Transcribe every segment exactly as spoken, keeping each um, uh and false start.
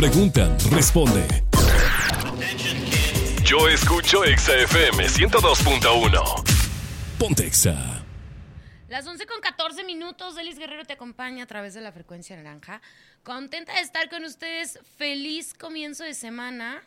Preguntan, responde. Yo escucho Exa F M ciento dos punto uno. Ponte Exa. Las once con catorce minutos, Delis Guerrero te acompaña a través de la frecuencia naranja. Contenta de estar con ustedes. Feliz comienzo de semana.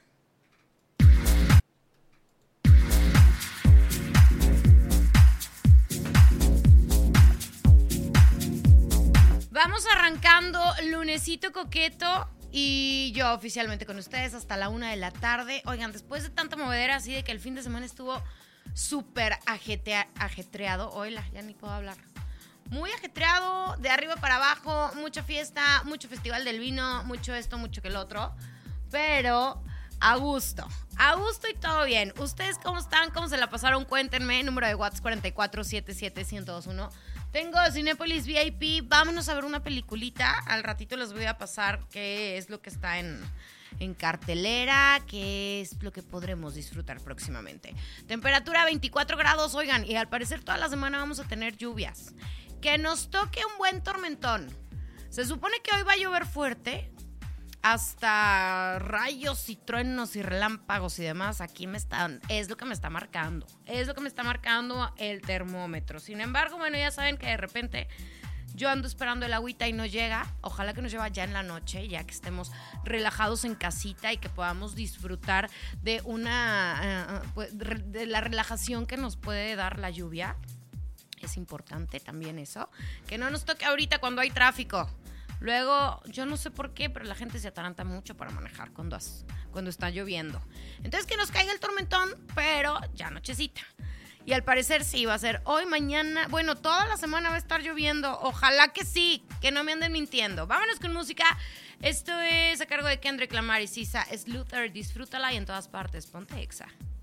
Vamos arrancando lunesito coqueto y yo oficialmente con ustedes hasta la una de la tarde. Oigan, después de tanta movedera así de que el fin de semana estuvo súper ajetea- ajetreado. Oila, ya ni puedo hablar. Muy ajetreado, de arriba para abajo, mucha fiesta, mucho festival del vino, mucho esto, mucho que el otro. Pero a gusto, a gusto y todo bien. ¿Ustedes cómo están? ¿Cómo se la pasaron? Cuéntenme. Número de WhatsApp cuatro cuatro siete siete uno cero dos uno. Tengo Cinépolis V I P. Vámonos a ver una peliculita. Al ratito les voy a pasar qué es lo que está en, en cartelera, qué es lo que podremos disfrutar próximamente. Temperatura veinticuatro grados, oigan, y al parecer toda la semana vamos a tener lluvias. Que nos toque un buen tormentón. Se supone que hoy va a llover fuerte. Hasta rayos y truenos y relámpagos y demás, aquí me están, es lo que me está marcando, es lo que me está marcando el termómetro. Sin embargo, bueno, ya saben que de repente yo ando esperando el agüita y no llega. Ojalá que nos lleve ya en la noche, ya que estemos relajados en casita y que podamos disfrutar de una, uh, de la relajación que nos puede dar la lluvia. Es importante también eso, que no nos toque ahorita cuando hay tráfico. Luego, yo no sé por qué, pero la gente se ataranta mucho para manejar cuando, has, cuando está lloviendo. Entonces, que nos caiga el tormentón, pero ya nochecita. Y al parecer sí, va a ser hoy, mañana. Bueno, toda la semana va a estar lloviendo. Ojalá que sí, que no me anden mintiendo. Vámonos con música. Esto es a cargo de Kendrick Lamar y Sisa. Es Luther, disfrútala y en todas partes. Ponte Exa.